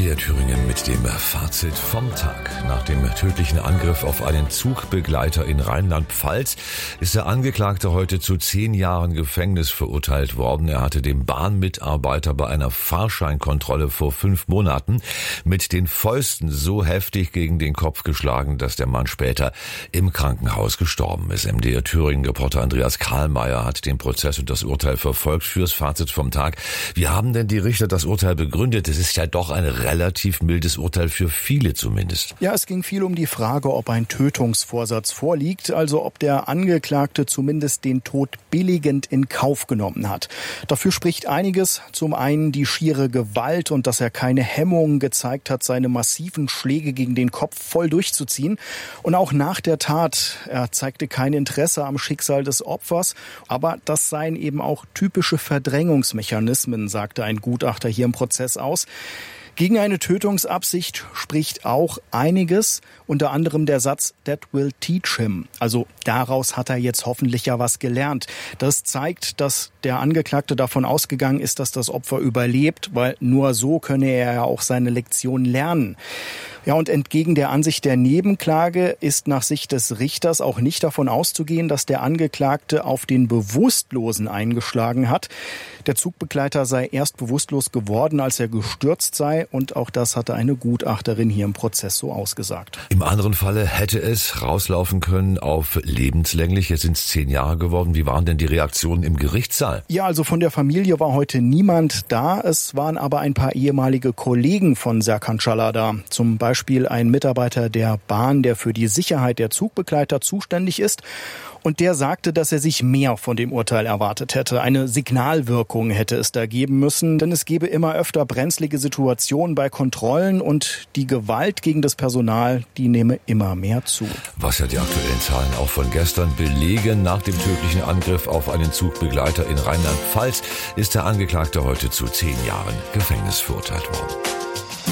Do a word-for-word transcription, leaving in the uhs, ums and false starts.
M D R Thüringen mit dem Fazit vom Tag. Nach dem tödlichen Angriff auf einen Zugbegleiter in Rheinland-Pfalz ist der Angeklagte heute zu zehn Jahren Gefängnis verurteilt worden. Er hatte dem Bahnmitarbeiter bei einer Fahrscheinkontrolle vor fünf Monaten mit den Fäusten so heftig gegen den Kopf geschlagen, dass der Mann später im Krankenhaus gestorben ist. M D R Thüringen-Reporter Andreas Karlmeier hat den Prozess und das Urteil verfolgt. Fürs Fazit vom Tag: Wie haben denn die Richter das Urteil begründet? Es ist ja doch ein relativ mildes Urteil für viele zumindest. Ja, es ging viel um die Frage, ob ein Tötungsvorsatz vorliegt, also ob der Angeklagte zumindest den Tod billigend in Kauf genommen hat. Dafür spricht einiges. Zum einen die schiere Gewalt und dass er keine Hemmungen gezeigt hat, seine massiven Schläge gegen den Kopf voll durchzuziehen. Und auch nach der Tat, er zeigte kein Interesse am Schicksal des Opfers. Aber das seien eben auch typische Verdrängungsmechanismen, sagte ein Gutachter hier im Prozess aus. Gegen eine Tötungsabsicht spricht auch einiges, unter anderem der Satz "That will teach him", also daraus hat er jetzt hoffentlich ja was gelernt. Das zeigt, dass der Angeklagte davon ausgegangen ist, dass das Opfer überlebt, weil nur so könne er ja auch seine Lektion lernen. Ja, und entgegen der Ansicht der Nebenklage ist nach Sicht des Richters auch nicht davon auszugehen, dass der Angeklagte auf den Bewusstlosen eingeschlagen hat. Der Zugbegleiter sei erst bewusstlos geworden, als er gestürzt sei, und auch das hatte eine Gutachterin hier im Prozess so ausgesagt. Im anderen Falle hätte es rauslaufen können auf lebenslänglich. Jetzt sind es zehn Jahre geworden. Wie waren denn die Reaktionen im Gerichtssaal? Ja, also von der Familie war heute niemand da. Es waren aber ein paar ehemalige Kollegen von Serkan Çalhar da. Zum Beispiel ein Mitarbeiter der Bahn, der für die Sicherheit der Zugbegleiter zuständig ist. Und der sagte, dass er sich mehr von dem Urteil erwartet hätte. Eine Signalwirkung hätte es da geben müssen, denn es gebe immer öfter brenzlige Situationen bei Kontrollen und die Gewalt gegen das Personal, die nehme immer mehr zu. Was ja die aktuellen Zahlen auch von gestern belegen: Nach dem tödlichen Angriff auf einen Zugbegleiter in Rheinland-Pfalz ist der Angeklagte heute zu zehn Jahren Gefängnis verurteilt worden.